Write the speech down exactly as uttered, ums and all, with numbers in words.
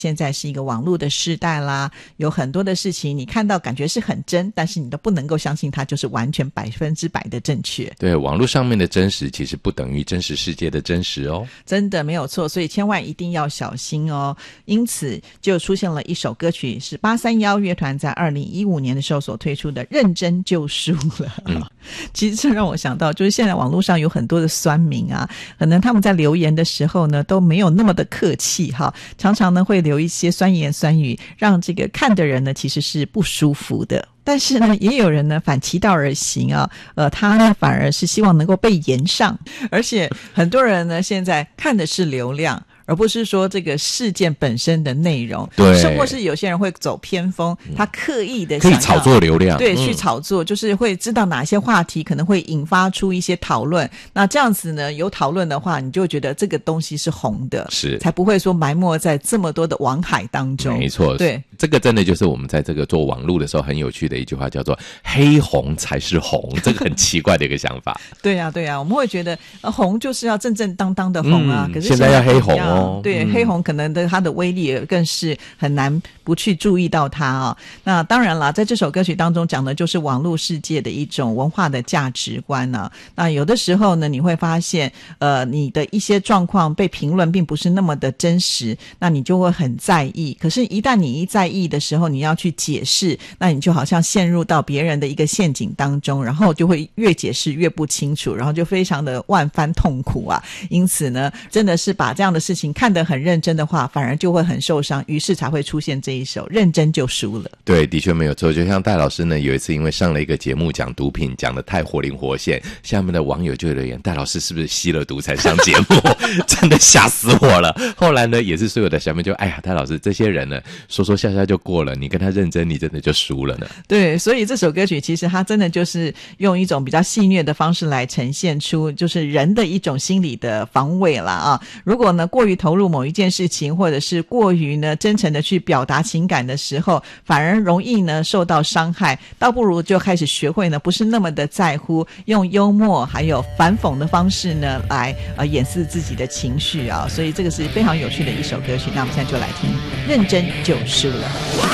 现在是一个网络的时代啦，有很多的事情你看到感觉是很真，但是你都不能够相信它就是完全百分之百的正确。 对，网络上面的真实其实不等于真实世界的真实哦， 真的没有错，所以千万一定要小心哦。因此就出现了一首歌曲，是八三一乐团在二零一五年的时候所推出的《认真就输了》。嗯，其实这让我想到，就是现在网络上有很多的酸民啊，可能他们在留言的时候呢都没有那么的客气哈，常常呢会留一些酸言酸语，让这个看的人呢其实是不舒服的。但是呢也有人呢反其道而行啊，呃，他呢反而是希望能够被延上，而且很多人呢现在看的是流量，而不是说这个事件本身的内容。 对， 甚或是有些人会走偏锋，他刻意的想要可以炒作流量， 对， 嗯、 去炒作，就是会知道哪些话题可能会引发出一些讨论。那这样子呢，有讨论的话，你就会觉得这个东西是红的， 是才不会说埋没在这么多的网海当中。 没错， 对， 这个真的就是我们在这个做网络的时候很有趣的一句话，叫做“黑红才是红”，这个很奇怪的一个想法。 对呀、啊，对呀、啊，我们会觉得、呃、红就是要正正当当的红啊， 嗯、 可是现在要黑红哦。 对、嗯，黑红可能的它的威力更是很难不去注意到它啊、哦。那当然啦，在这首歌曲当中讲的就是网络世界的一种文化的价值观呢、啊。那有的时候呢，你会发现，呃，你的一些状况被评论并不是那么的真实，那你就会很在意。可是，一旦你一在意的时候，你要去解释，那你就好像陷入到别人的一个陷阱当中，然后就会越解释越不清楚，然后就非常的万番痛苦啊。因此呢，真的是把这样的事情看得很认真的话，反而就会很受伤，于是才会出现这一首认真就输了。 对，的确没有错。就像戴老师呢，有一次因为上了一个节目讲毒品，讲得太活灵活现，下面的网友就留言，戴老师是不是吸了毒才上节目？真的吓死我了。后来呢，也是所有的小妹就哎呀，戴老师这些人呢，说说笑笑就过了，你跟他认真，你真的就输了呢。 对，所以这首歌曲其实它真的就是用一种比较戏谑的方式来呈现出就是人的一种心理的防卫啦啊。如果呢过于投入某一件事情，或者是过于呢真诚的去表达情感的时候，反而容易呢受到伤害，倒不如就开始学会呢不是那么的在乎，用幽默还有反讽的方式呢来呃掩饰自己的情绪啊。所以这个是非常有趣的一首歌曲，那我们现在就来听认真就输了。